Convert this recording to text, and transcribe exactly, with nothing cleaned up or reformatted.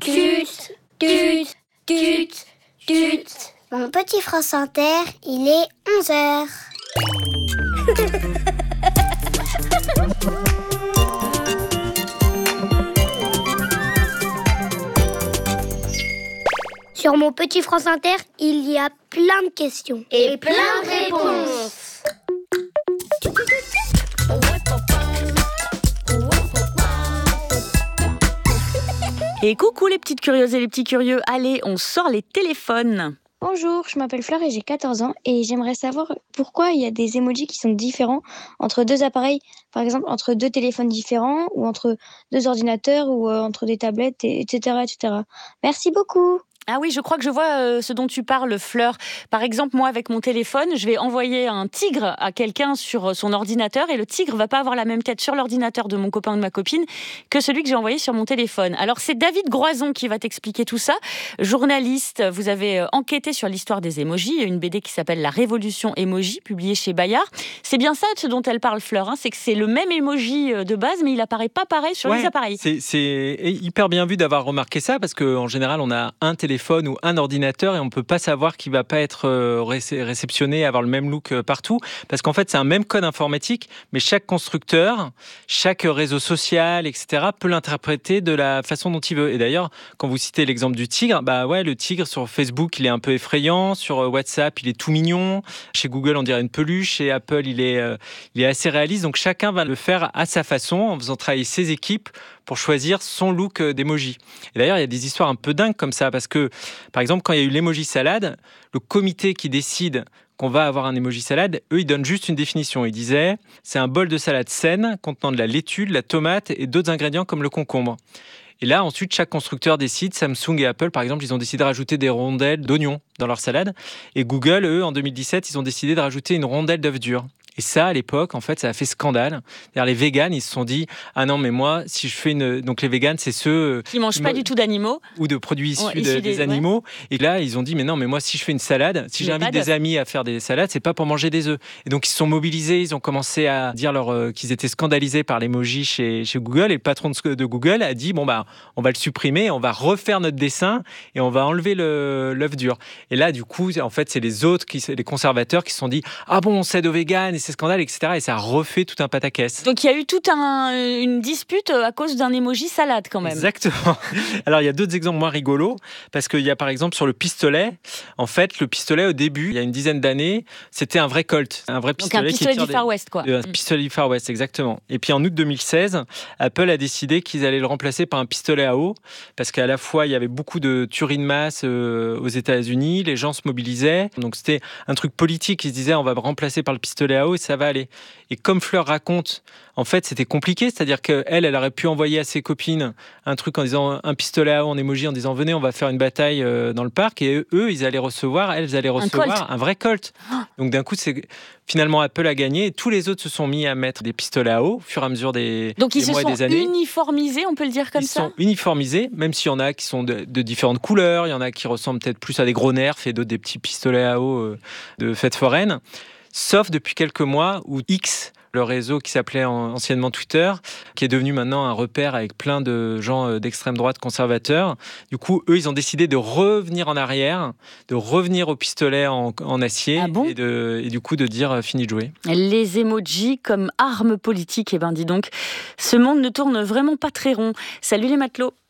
Tut, tut, tut, tut. Mon petit France Inter, il est onze heures. Sur mon petit France Inter, il y a plein de questions. Et plein de réponses. Et coucou les petites curieuses et les petits curieux, allez, on sort les téléphones. Bonjour, je m'appelle Fleur et j'ai quatorze ans et j'aimerais savoir pourquoi il y a des emojis qui sont différents entre deux appareils, par exemple entre deux téléphones différents ou entre deux ordinateurs ou euh, entre des tablettes, et, etc., et cetera. Merci beaucoup. Ah oui, je crois que je vois euh, ce dont tu parles, Fleur. Par exemple, moi, avec mon téléphone, je vais envoyer un tigre à quelqu'un sur son ordinateur et le tigre va pas avoir la même tête sur l'ordinateur de mon copain ou de ma copine que celui que j'ai envoyé sur mon téléphone. Alors, c'est David Groison qui va t'expliquer tout ça. Journaliste, vous avez enquêté sur l'histoire des emojis. Il y a une B D qui s'appelle La Révolution Emoji, publiée chez Bayard. C'est bien ça ce dont elle parle, Fleur, hein, c'est que c'est le même emoji de base, mais il apparaît pas pareil sur ouais, les appareils. C'est, c'est hyper bien vu d'avoir remarqué ça parce qu'en général, on a un téléphone téléphone ou un ordinateur et on ne peut pas savoir qu'il ne va pas être réceptionné, avoir le même look partout parce qu'en fait c'est un même code informatique mais chaque constructeur, chaque réseau social, et cetera peut l'interpréter de la façon dont il veut. Et d'ailleurs quand vous citez l'exemple du tigre, bah ouais, le tigre sur Facebook il est un peu effrayant, sur WhatsApp il est tout mignon, chez Google on dirait une peluche, chez Apple il est, euh, il est assez réaliste, donc chacun va le faire à sa façon en faisant travailler ses équipes pour choisir son look d'emoji. Et d'ailleurs, il y a des histoires un peu dingues comme ça, parce que, par exemple, quand il y a eu l'emoji salade, le comité qui décide qu'on va avoir un emoji salade, eux, ils donnent juste une définition. Ils disaient, c'est un bol de salade saine contenant de la laitue, de la tomate et d'autres ingrédients comme le concombre. Et là, ensuite, chaque constructeur décide. Samsung et Apple, par exemple, ils ont décidé de rajouter des rondelles d'oignons dans leur salade. Et Google, eux, en deux mille dix-sept, ils ont décidé de rajouter une rondelle d'œuf dur. Et ça, à l'époque, en fait, ça a fait scandale. D'ailleurs, les véganes, ils se sont dit « Ah non, mais moi, si je fais une... » Donc, les véganes, c'est ceux... Qui ne mangent pas du tout d'animaux. Ou de produits issus, ouais, de, issus des, des animaux. Ouais. Et là, ils ont dit « Mais non, mais moi, si je fais une salade, si j'invite des amis à faire des salades, c'est pas pour manger des œufs. » Et donc, ils se sont mobilisés, ils ont commencé à dire leur, euh, qu'ils étaient scandalisés par l'emoji chez, chez Google. Et le patron de, de Google a dit « Bon, bah, on va le supprimer, on va refaire notre dessin et on va enlever le, l'œuf dur. » Et là, du coup, en fait, c'est les autres, qui, les conservateurs qui se sont dit « Ah bon, on cède aux véganes et c'est scandale, et cetera » Et ça a refait tout un pataquès. Donc il y a eu toute un, une dispute à cause d'un emoji salade quand même. Exactement. Alors il y a d'autres exemples moins rigolos, parce qu'il y a par exemple sur le pistolet, en fait le pistolet au début, il y a une dizaine d'années, c'était un vrai Colt, un vrai pistolet. Donc un pistolet qui du des... Far West quoi. Un pistolet du Far West, exactement. Et puis en août deux mille seize, Apple a décidé qu'ils allaient le remplacer par un pistolet à eau, parce qu'à la fois il y avait beaucoup de tueries de masse euh, aux États-Unis, les gens se mobilisaient, donc c'était un truc politique, ils se disaient on va remplacer par le pistolet à eau et ça va aller. Et comme Fleur raconte, en fait, c'était compliqué. C'est-à-dire qu'elle, elle aurait pu envoyer à ses copines un truc en disant un pistolet à eau en emoji, en disant venez, on va faire une bataille dans le parc. Et eux, ils allaient recevoir, elles allaient recevoir un, un vrai Colt. Donc d'un coup, c'est finalement Apple a gagné. Et tous les autres se sont mis à mettre des pistolets à eau au fur et à mesure des, Donc, des mois et des années. Donc ils se sont uniformisés, on peut le dire comme ils ça. Ils sont uniformisés, même s'il y en a qui sont de, de différentes couleurs. Il y en a qui ressemblent peut-être plus à des gros nerfs et d'autres des petits pistolets à eau euh, de fête foraine. Sauf depuis quelques mois où X, le réseau qui s'appelait anciennement Twitter, qui est devenu maintenant un repère avec plein de gens d'extrême droite conservateurs. Du coup, eux, ils ont décidé de revenir en arrière, de revenir au pistolet en, en acier ah bon et, de, et du coup de dire euh, fini de jouer. Les emojis comme arme politique, eh ben dis donc, ce monde ne tourne vraiment pas très rond. Salut les matelots.